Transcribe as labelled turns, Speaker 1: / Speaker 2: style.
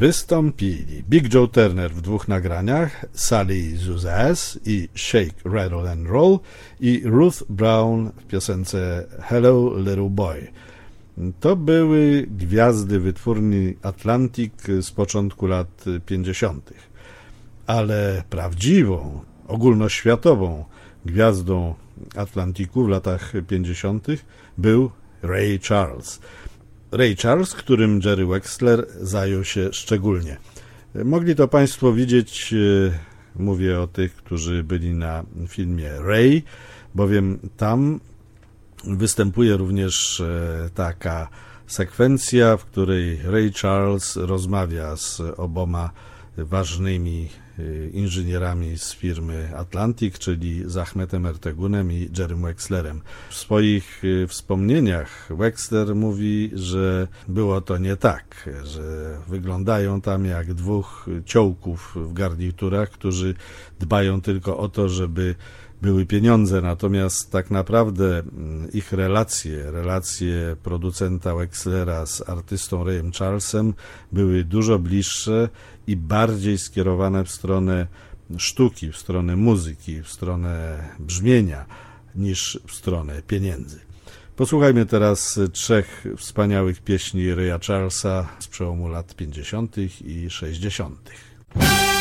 Speaker 1: wystąpili Big Joe Turner w 2 nagraniach, Sally Zuzas i Shake, Rattle and Roll, i Ruth Brown w piosence Hello Little Boy. To były gwiazdy wytwórni Atlantic z początku lat 50. Ale prawdziwą, ogólnoświatową gwiazdą Atlantiku w latach 50. był Ray Charles. Ray Charles, którym Jerry Wexler zajął się szczególnie. Mogli to Państwo widzieć, mówię o tych, którzy byli na filmie Ray, bowiem tam występuje również taka sekwencja, w której Ray Charles rozmawia z oboma ważnymi inżynierami z firmy Atlantic, czyli z Ahmetem Ertegunem i Jerrym Wexlerem. W swoich wspomnieniach Wexler mówi, że było to nie tak, że wyglądają tam jak 2 ciołków w garniturach, którzy dbają tylko o to, żeby były pieniądze, natomiast tak naprawdę ich relacje producenta Wexlera z artystą Rayem Charlesem były dużo bliższe i bardziej skierowane w stronę sztuki, w stronę muzyki, w stronę brzmienia niż w stronę pieniędzy. Posłuchajmy teraz 3 wspaniałych pieśni Raya Charlesa z przełomu lat 50. i 60.